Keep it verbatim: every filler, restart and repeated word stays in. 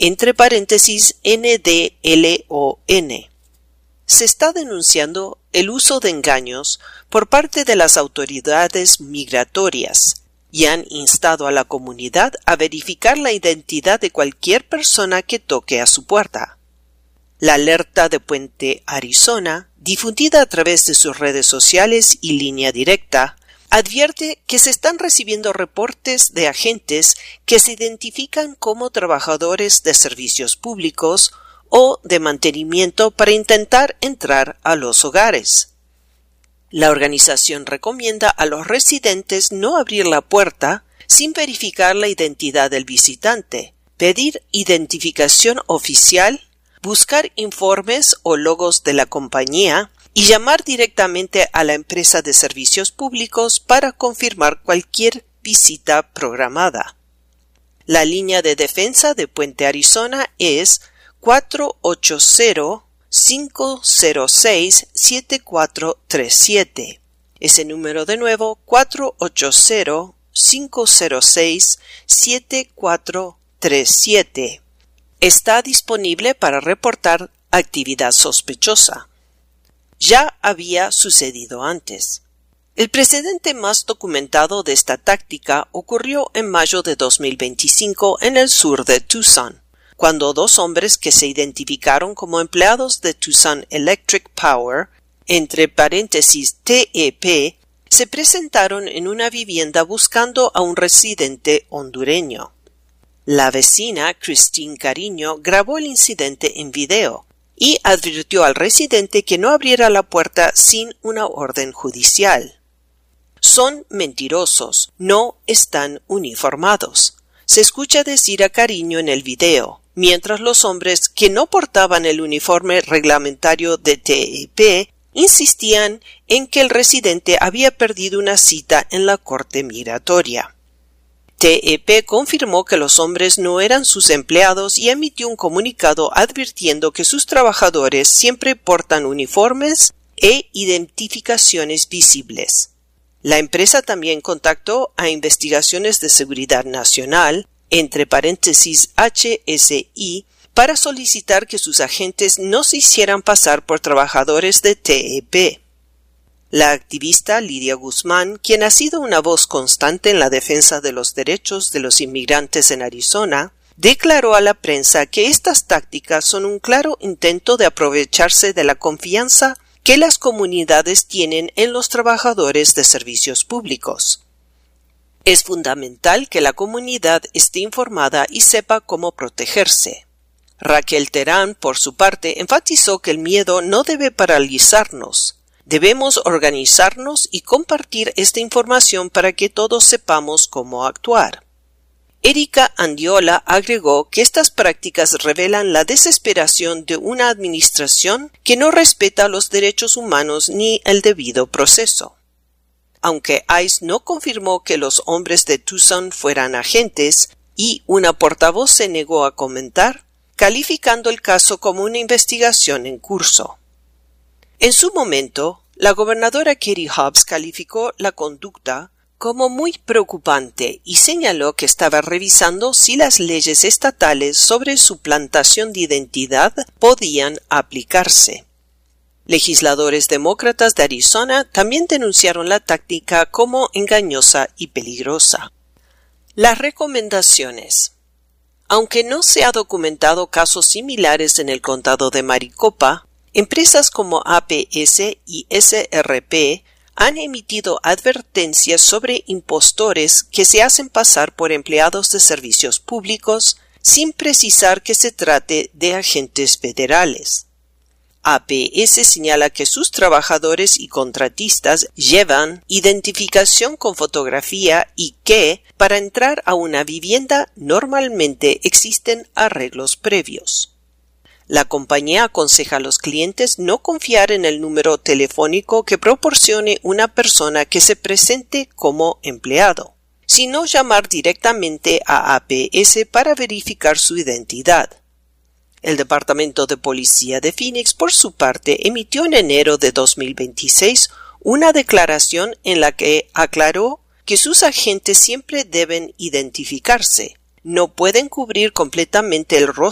entre paréntesis N D L O N. Se está denunciando el uso de engaños por parte de las autoridades migratorias y han instado a la comunidad a verificar la identidad de cualquier persona que toque a su puerta. La alerta de Puente Arizona, difundida a través de sus redes sociales y línea directa, advierte que se están recibiendo reportes de agentes que se identifican como trabajadores de servicios públicos o de mantenimiento para intentar entrar a los hogares. La organización recomienda a los residentes no abrir la puerta sin verificar la identidad del visitante, pedir identificación oficial, buscar informes o logos de la compañía y llamar directamente a la empresa de servicios públicos para confirmar cualquier visita programada. La línea de defensa de Puente Arizona es cuatro ocho cero, cinco cero seis, siete cuatro tres siete. Ese número de nuevo, cuatro ocho cero, cinco cero seis, siete cuatro tres siete. Está disponible para reportar actividad sospechosa. Ya había sucedido antes. El precedente más documentado de esta táctica ocurrió en mayo de dos mil veinticinco en el sur de Tucson, cuando dos hombres que se identificaron como empleados de Tucson Electric Power, entre paréntesis T E P, se presentaron en una vivienda buscando a un residente hondureño. La vecina, Christine Cariño, grabó el incidente en video y advirtió al residente que no abriera la puerta sin una orden judicial. Son mentirosos, no están uniformados, se escucha decir a Cariño en el video, mientras los hombres que no portaban el uniforme reglamentario de T E P insistían en que el residente había perdido una cita en la corte migratoria. T E P confirmó que los hombres no eran sus empleados y emitió un comunicado advirtiendo que sus trabajadores siempre portan uniformes e identificaciones visibles. La empresa también contactó a Investigaciones de Seguridad Nacional, entre paréntesis H S I, para solicitar que sus agentes no se hicieran pasar por trabajadores de T E P. La activista Lidia Guzmán, quien ha sido una voz constante en la defensa de los derechos de los inmigrantes en Arizona, declaró a la prensa que estas tácticas son un claro intento de aprovecharse de la confianza que las comunidades tienen en los trabajadores de servicios públicos. Es fundamental que la comunidad esté informada y sepa cómo protegerse. Raquel Terán, por su parte, enfatizó que el miedo no debe paralizarnos. Debemos organizarnos y compartir esta información para que todos sepamos cómo actuar. Erika Andiola agregó que estas prácticas revelan la desesperación de una administración que no respeta los derechos humanos ni el debido proceso. Aunque ICE no confirmó que los hombres de Tucson fueran agentes y una portavoz se negó a comentar, calificando el caso como una investigación en curso. En su momento, la gobernadora Katie Hobbs calificó la conducta como muy preocupante y señaló que estaba revisando si las leyes estatales sobre suplantación de identidad podían aplicarse. Legisladores demócratas de Arizona también denunciaron la táctica como engañosa y peligrosa. Las recomendaciones. Aunque no se ha documentado casos similares en el condado de Maricopa, empresas como A P S y S R P han emitido advertencias sobre impostores que se hacen pasar por empleados de servicios públicos sin precisar que se trate de agentes federales. A P S señala que sus trabajadores y contratistas llevan identificación con fotografía y que, para entrar a una vivienda, normalmente existen arreglos previos. La compañía aconseja a los clientes no confiar en el número telefónico que proporcione una persona que se presente como empleado, sino llamar directamente a A P S para verificar su identidad. El Departamento de Policía de Phoenix, por su parte, emitió en enero de dos mil veintiséis una declaración en la que aclaró que sus agentes siempre deben identificarse. No pueden cubrir completamente el rostro